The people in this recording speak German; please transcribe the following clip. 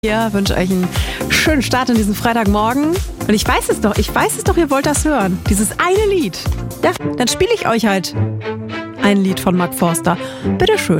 Ja, wünsche euch einen schönen Start in diesen Freitagmorgen. Und ich weiß es doch, ihr wollt das hören. Dieses eine Lied. Ja, dann spiele ich euch halt ein Lied von Mark Forster. Bitteschön.